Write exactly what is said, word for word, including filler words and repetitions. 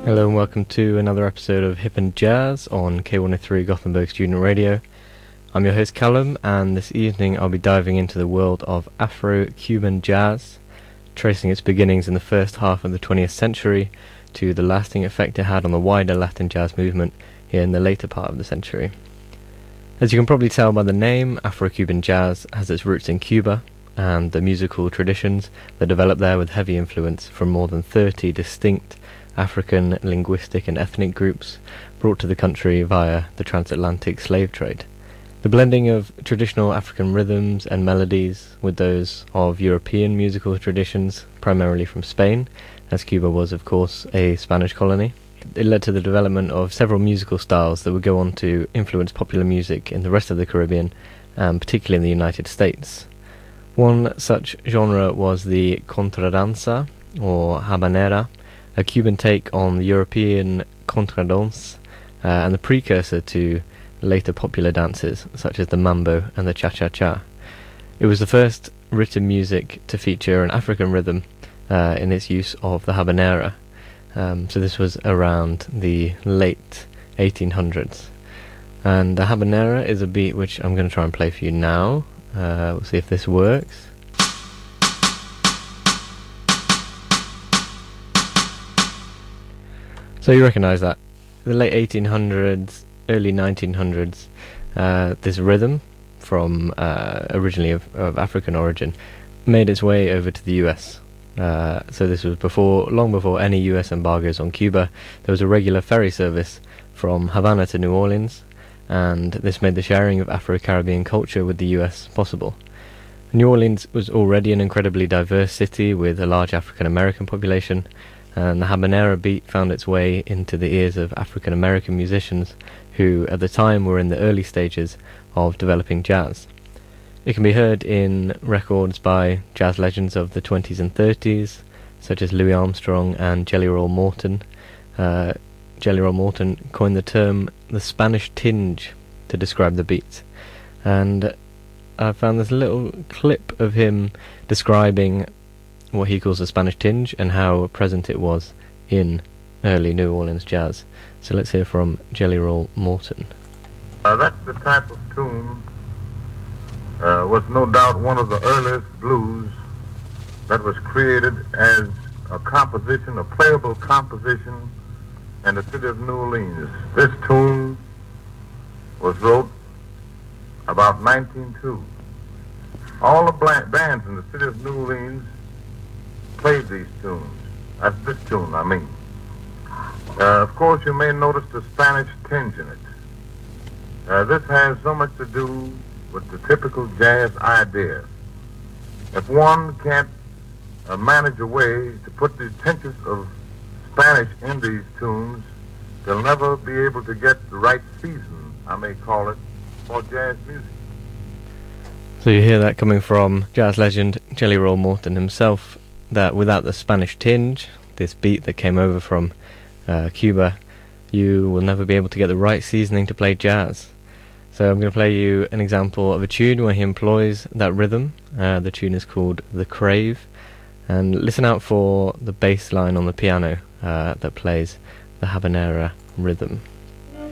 Hello and welcome to another episode of Hip and Jazz on K one oh three Gothenburg Student Radio. I'm your host Callum, and this evening I'll be diving into the world of Afro-Cuban jazz, tracing its beginnings in the first half of the twentieth century to the lasting effect it had on the wider Latin jazz movement here in the later part of the century. As you can probably tell by the name, Afro-Cuban jazz has its roots in Cuba, and the musical traditions that developed there with heavy influence from more than thirty distinct African linguistic and ethnic groups brought to the country via the transatlantic slave trade. The blending of traditional African rhythms and melodies with those of European musical traditions, primarily from Spain, as Cuba was of course a Spanish colony. It led to the development of several musical styles that would go on to influence popular music in the rest of the Caribbean, and particularly in the United States. One such genre was the contradanza, or habanera, a Cuban take on the European contradanse, uh, and the precursor to later popular dances such as the mambo and the cha-cha-cha. It was the first written music to feature an African rhythm uh, in its use of the habanera. Um, so this was around the late eighteen hundreds. And the habanera is a beat which I'm going to try and play for you now. Uh, we'll see if this works. So you recognise that. The late eighteen hundreds, early nineteen hundreds, uh, this rhythm, from uh, originally of, of African origin, made its way over to the U S. Uh, so this was before, long before any U S embargoes on Cuba. There was a regular ferry service from Havana to New Orleans, and this made the sharing of Afro-Caribbean culture with the U S possible. New Orleans was already an incredibly diverse city with a large African-American population, and the habanera beat found its way into the ears of African-American musicians who at the time were in the early stages of developing jazz. It can be heard in records by jazz legends of the twenties and thirties, such as Louis Armstrong and Jelly Roll Morton. Uh, Jelly Roll Morton coined the term the Spanish tinge to describe the beat, and I found this little clip of him describing what he calls the Spanish tinge and how present it was in early New Orleans jazz. So let's hear from Jelly Roll Morton. Uh, that's the type of tune uh, was no doubt one of the earliest blues that was created as a composition, a playable composition in the city of New Orleans. This tune was wrote about nineteen oh two. All the bla- bands in the city of New Orleans played these tunes. That's this tune, I mean. Uh, of course, you may notice the Spanish tinge in it. Uh, this has so much to do with the typical jazz idea. If one can't uh, manage a way to put the tinges of Spanish in these tunes, they'll never be able to get the right season, I may call it, for jazz music. So you hear that coming from jazz legend Jelly Roll Morton himself, that without the Spanish tinge, this beat that came over from uh, Cuba, you will never be able to get the right seasoning to play jazz. So I'm going to play you an example of a tune where he employs that rhythm. Uh, the tune is called The Crave, and listen out for the bass line on the piano uh, that plays the habanera rhythm.